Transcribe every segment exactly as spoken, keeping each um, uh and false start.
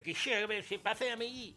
que se, se pase a mí.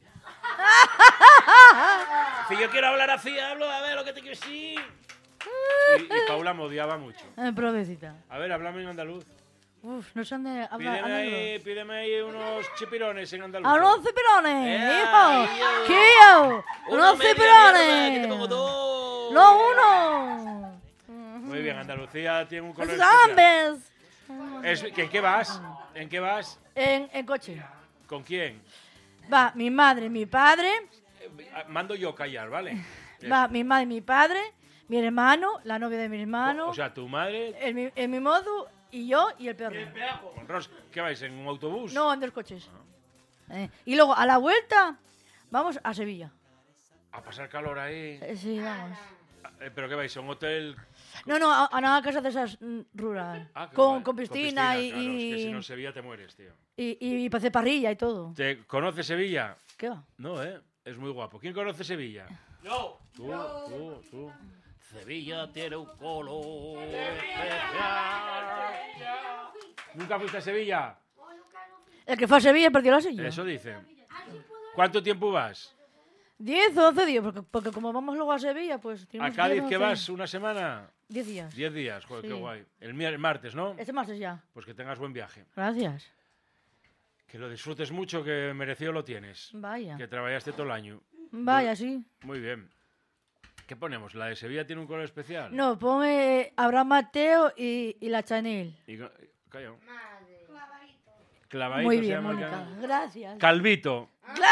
Si yo quiero hablar así, hablo, a ver lo que te quiero decir. Y, y Paula me odiaba mucho. Eh, provecita. A ver, háblame en andaluz. Uf, no son de hablar Pídeme ahí, pídeme ahí unos chipirones en andaluz. ¡A unos cipirones, Eh, hijo! ay, ¡Qué yo! Una ¡Unos media mierda, que te pongo cipirones! dos. ¡No uno! Muy bien, Andalucía tiene un color especial. ¡Zambes! Es, ¿En qué vas? ¿En qué vas? En, en coche. ¿Con quién? Va mi madre, mi padre. Eh, Mando yo callar, ¿vale? Va mi madre, mi padre, mi hermano, la novia de mi hermano. O sea, tu madre... el, mi- el mi modo y yo y el perro. Con Ros, ¿qué vais? ¿En un autobús? No, en dos coches. Eh, y luego, a la vuelta, vamos a Sevilla. A pasar calor ahí. Eh, sí, vamos. Eh, ¿Pero qué vais? ¿A un hotel? No, no, a, a una casa de esas mm, rural. Ah, qué con, guay. con piscina, y, claro, es que si y, no en Sevilla te mueres, tío. y, y, para hacer parrilla y todo. ¿Te conoces Sevilla? ¿Qué va? No, ¿eh? Es muy guapo. ¿Quién conoce Sevilla? No. Tú, tú, tú. Sevilla tiene un color especial. ¿Nunca fuiste a Sevilla? El que fue a Sevilla perdió la silla. Eso dicen. ¿Cuánto tiempo vas? Diez o once días, porque, porque como vamos luego a Sevilla, pues... ¿A tenemos Cádiz diez, qué once. vas? ¿Una semana? Diez días. Diez días. Joder, qué Sí. guay. El, mier- el martes, ¿no? Este martes ya. Pues que tengas buen viaje. Gracias. Que lo disfrutes mucho, que merecido lo tienes. Vaya. Que trabajaste todo el año. Vaya, sí. Muy bien. ¿Qué ponemos? ¿La de Sevilla tiene un color especial? No, pone Abraham Mateo y, y la Chanel. Y, co- calla. Clavadito. Muy se bien, llama el Mónica. can- Gracias. Calvito.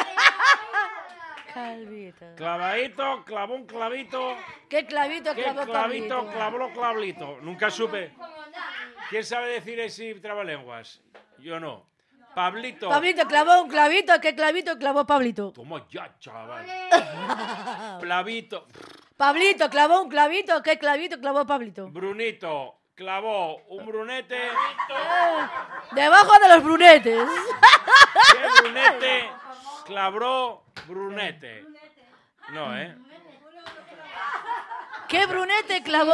Calvito. Clavadito, clavó un clavito. ¿Qué clavito ¿Qué clavó clavito, Pablito? clavó clavito? Nunca supe. ¿Quién sabe decir ese trabalenguas? Yo no. Pablito. Pablito clavó un clavito. ¿Qué clavito clavó Pablito? Toma ya, chaval. Plavito. Pablito clavó un clavito. ¿Qué clavito clavó Pablito? Brunito. Clavó un brunete. Debajo de los brunetes. ¿Qué brunete? Clavró brunete. No, ¿eh? ¿Qué brunete clavó?